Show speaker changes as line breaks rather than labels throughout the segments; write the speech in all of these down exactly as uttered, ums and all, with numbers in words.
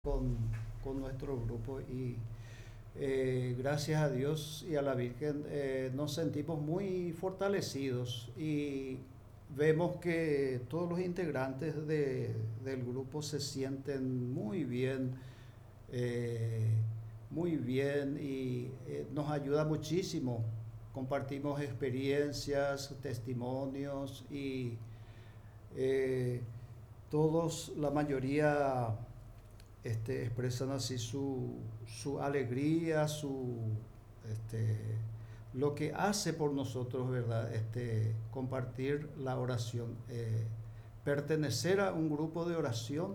con, con nuestro grupo y eh, gracias a Dios y a la Virgen eh, nos sentimos muy fortalecidos y vemos que todos los integrantes de- del grupo se sienten muy bien, eh, muy bien y eh, nos ayuda muchísimo. Compartimos experiencias, testimonios y eh, todos, la mayoría este, expresan así su, su alegría, su, este, lo que hace por nosotros, ¿verdad? Este, compartir la oración, eh, pertenecer a un grupo de oración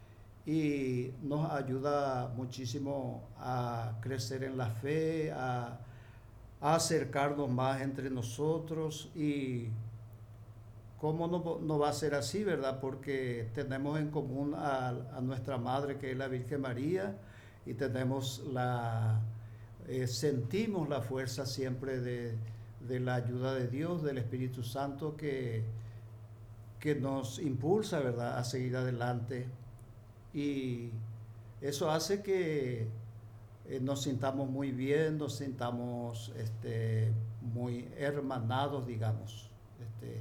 y nos ayuda muchísimo a crecer en la fe, a, a acercarnos más entre nosotros y ¿cómo no, no va a ser así, verdad? Porque tenemos en común a, a nuestra madre, que es la Virgen María, y tenemos la, eh, sentimos la fuerza siempre de, de la ayuda de Dios, del Espíritu Santo, que, que nos impulsa, ¿verdad?, a seguir adelante. Y eso hace que eh, nos sintamos muy bien, nos sintamos este, muy hermanados, digamos. Este,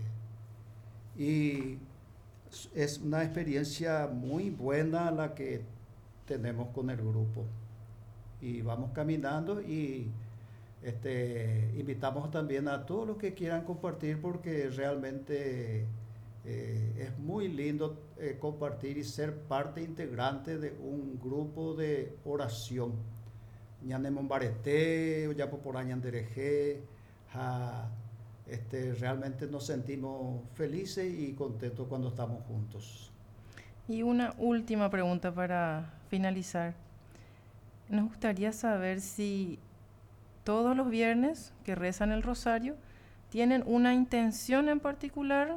y es una experiencia muy buena la que tenemos con el grupo. Y vamos caminando y este, invitamos también a todos los que quieran compartir porque realmente eh, es muy lindo eh, compartir y ser parte integrante de un grupo de oración. Ñanemon Barete, Oyapoporá Ñandereje, ja, este, realmente nos sentimos felices y contentos cuando estamos juntos.
Y una última pregunta para finalizar. Nos gustaría saber si todos los viernes que rezan el rosario tienen una intención en particular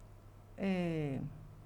eh,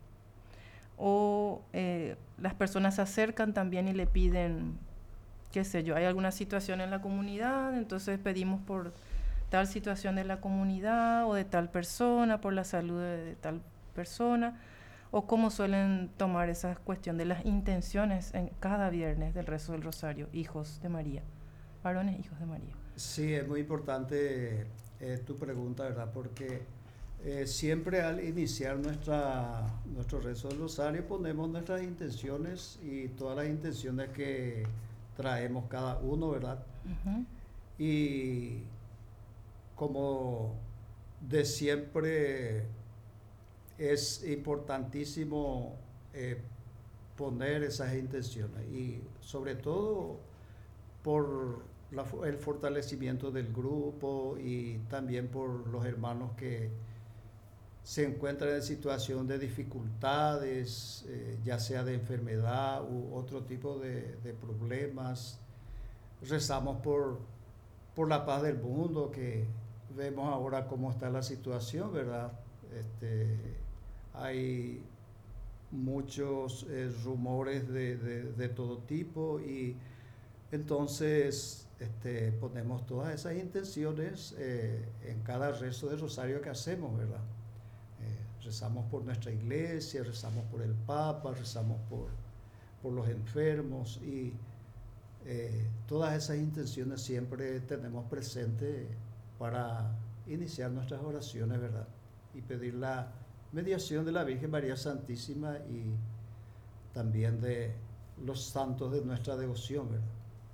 o eh, las personas se acercan también y le piden, qué sé yo, hay alguna situación en la comunidad, entonces pedimos por tal situación de la comunidad o de tal persona, por la salud de, de tal persona, o cómo suelen tomar esa cuestión de las intenciones en cada viernes del rezo del rosario, hijos de María, varones hijos de María.
Sí, es muy importante eh, tu pregunta, ¿verdad? Porque eh, siempre al iniciar nuestra, nuestro rezo del rosario ponemos nuestras intenciones y todas las intenciones que traemos cada uno, ¿verdad?
Ujú.
Y como de siempre es importantísimo eh, poner esas intenciones y sobre todo por la, el fortalecimiento del grupo y también por los hermanos que se encuentran en situación de dificultades, eh, ya sea de enfermedad u otro tipo de, de problemas. Rezamos por, por la paz del mundo, que vemos ahora cómo está la situación, ¿verdad? Este, hay muchos eh, rumores de, de, de todo tipo y entonces este, ponemos todas esas intenciones eh, en cada rezo de rosario que hacemos, ¿verdad? Eh, rezamos por nuestra iglesia, rezamos por el Papa, rezamos por, por los enfermos y eh, todas esas intenciones siempre tenemos presente para iniciar nuestras oraciones, ¿verdad? Y pedir la mediación de la Virgen María Santísima y también de los santos de nuestra devoción, ¿verdad?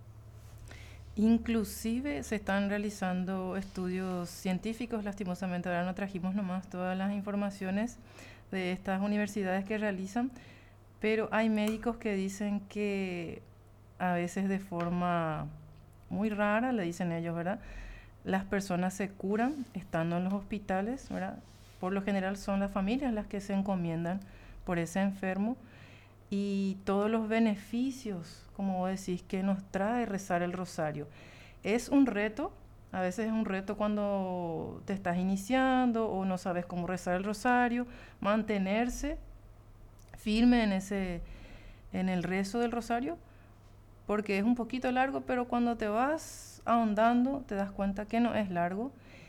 Inclusive se están realizando estudios científicos, lastimosamente ahora no trajimos nomás todas las informaciones de estas universidades que realizan, pero hay médicos que dicen que a veces de forma muy rara, le dicen ellos, ¿verdad? Las personas se curan estando en los hospitales, ¿verdad? Por lo general son las familias las que se encomiendan por ese enfermo y todos los beneficios, como vos decís, que nos trae rezar el rosario. Es un reto, a veces es un reto cuando te estás iniciando o no sabes cómo rezar el rosario, mantenerse firme en ese en el rezo del rosario, porque es un poquito largo, pero cuando te vas ahondando te das cuenta que no es largo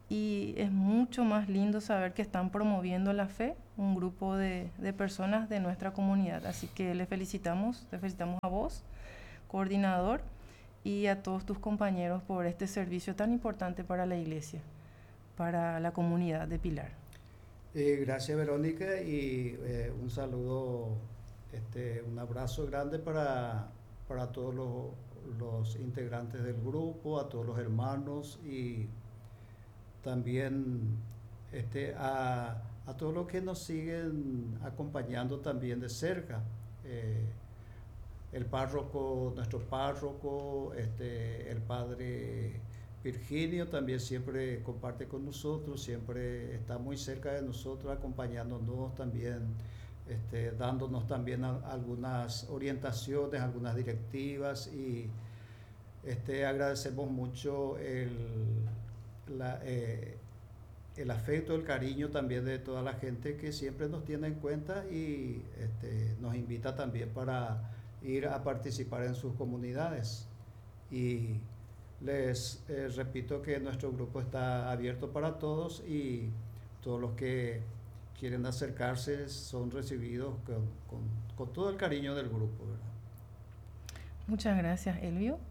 y es mucho más lindo saber que están promoviendo la fe, un grupo de, de personas de nuestra comunidad. Así que le felicitamos, te felicitamos a vos, coordinador, y a todos tus compañeros por este servicio tan importante para la iglesia, para la comunidad de Pilar.
Eh, gracias, Verónica, y eh, un saludo, este, un abrazo grande para, para todos los, los integrantes del grupo, a todos los hermanos y también este, a, a todos los que nos siguen acompañando también de cerca. Eh, el párroco, nuestro párroco, este, el padre Virginio también siempre comparte con nosotros, siempre está muy cerca de nosotros, acompañándonos también, este, dándonos también a, algunas orientaciones, algunas directivas y este, agradecemos mucho el, la, eh, el afecto, el cariño también de toda la gente que siempre nos tiene en cuenta y este, nos invita también para ir a participar en sus comunidades. Y les eh, repito que nuestro grupo está abierto para todos y todos los que quieren acercarse son recibidos con, con, con todo el cariño del grupo, ¿verdad?
Muchas gracias, Elvio.